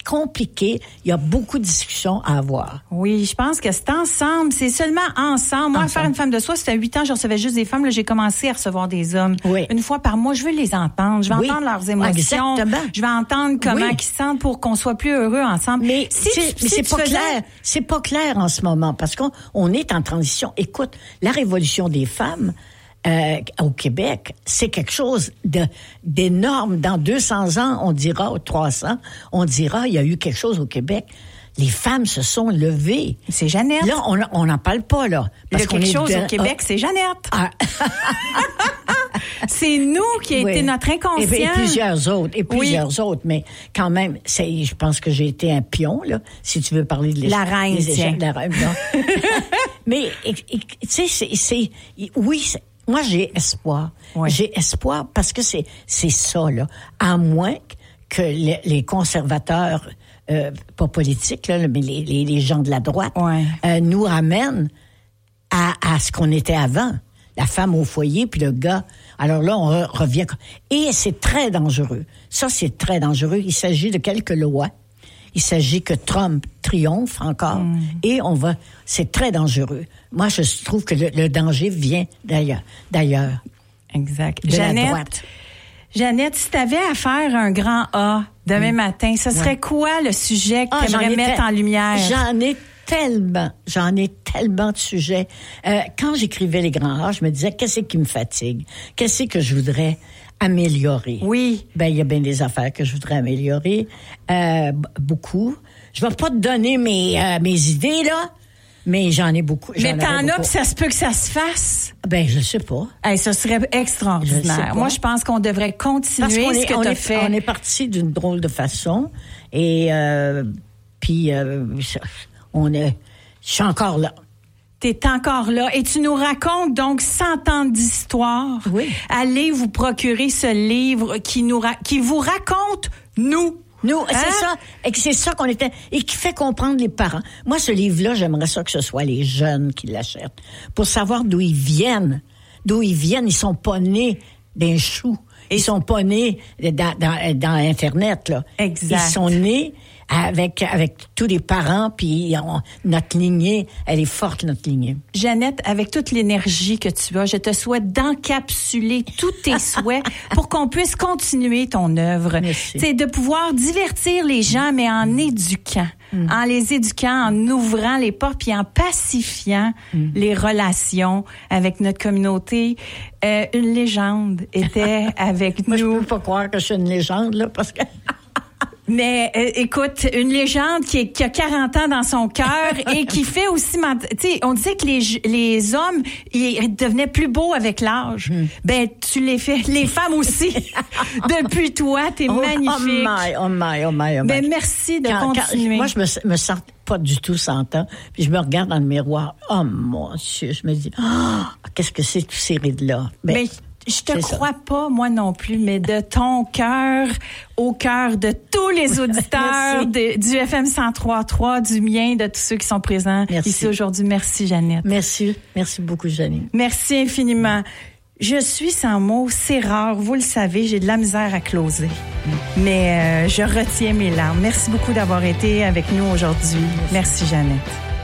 compliqué. Il y a beaucoup de discussions à avoir. Oui, je pense que c'est ensemble. C'est seulement ensemble. Moi, faire une femme de soi, ça fait 8 ans, je recevais juste des femmes. Là, j'ai commencé à recevoir des hommes. Oui. Une fois par mois, je veux les entendre. Je vais entendre leurs émotions. Exactement. Je vais entendre comment ils se sentent pour qu'on soit plus heureux ensemble. Mais c'est pas clair. C'est pas clair en ce moment parce qu'on est en transition. Écoute, la révolution des femmes au Québec, c'est quelque chose d'énorme. Dans 200 ans, on dira, ou 300, on dira, il y a eu quelque chose au Québec. Les femmes se sont levées. C'est Jeannette. Là, on n'en parle pas, là. Parce quelque chose au Québec, c'est Jeannette. C'est nous qui a été notre inconscient. Et plusieurs autres. Mais quand même, je pense que j'ai été un pion, là, si tu veux parler de la reine, tiens. La reine, non. Mais, tu sais, moi, j'ai espoir. Oui. J'ai espoir parce que c'est ça, là. À moins que les conservateurs, pas politiques, là, mais les gens de la droite, nous ramènent à ce qu'on était avant. La femme au foyer, puis le gars. Alors là, on revient. Et c'est très dangereux. Ça, c'est très dangereux. Il s'agit de quelques lois. Il s'agit que Trump triomphe encore. Et c'est très dangereux. Moi, je trouve que le danger vient d'ailleurs. Exact. De la droite. Jeannette, si tu avais à faire un grand A demain matin, ce serait quoi le sujet que tu aimerais mettre en lumière? J'en ai tellement de sujets. Quand j'écrivais les grands A, je me disais, qu'est-ce qui me fatigue? Qu'est-ce que je voudrais améliorer? Oui. Il y a bien des affaires que je voudrais améliorer. Beaucoup. Je vais pas te donner mes idées, là. Mais j'en ai beaucoup. Mais t'en as, puis ça se peut que ça se fasse. Je sais pas. Ça serait extraordinaire. Moi, je pense qu'on devrait continuer ce que t'as fait. On est parti d'une drôle de façon. Et puis, je suis encore là. T'es encore là. Et tu nous racontes donc 100 ans d'histoire. Oui. Allez vous procurer ce livre qui vous raconte nous. C'est ça. Et c'est ça qu'on était. Et qui fait comprendre les parents. Moi, ce livre-là, j'aimerais ça que ce soit les jeunes qui l'achètent. Pour savoir d'où ils viennent. Ils sont pas nés d'un chou. Ils sont pas nés dans Internet, là. Exact. Ils sont nés avec tous les parents, puis notre lignée, elle est forte, notre lignée. Jeannette, avec toute l'énergie que tu as, je te souhaite d'encapsuler tous tes souhaits pour qu'on puisse continuer ton œuvre. Merci. C'est de pouvoir divertir les gens, mais en éduquant. En les éduquant, en ouvrant les portes, puis en pacifiant les relations avec notre communauté. Une légende était avec nous. Moi, je peux pas croire que je suis une légende, là, parce que... Mais écoute, une légende qui a 40 ans dans son cœur et qui fait aussi... Tu sais, on disait que les hommes, ils devenaient plus beaux avec l'âge. Tu les fais. Les femmes aussi. Depuis toi, t'es magnifique. Oh my. Merci de continuer. Moi, je me sens pas du tout 100 ans. Puis je me regarde dans le miroir. Oh mon Dieu, je me dis, qu'est-ce que c'est tous ces rides-là? Mais je te crois pas, moi non plus, mais de ton cœur au cœur de tous les auditeurs du FM 103.3, du mien, de tous ceux qui sont présents ici aujourd'hui. Merci, Jeannette. Merci beaucoup, Jeannette. Merci infiniment. Je suis sans mots, c'est rare, vous le savez, j'ai de la misère à closer. Mais je retiens mes larmes. Merci beaucoup d'avoir été avec nous aujourd'hui. Merci Jeannette.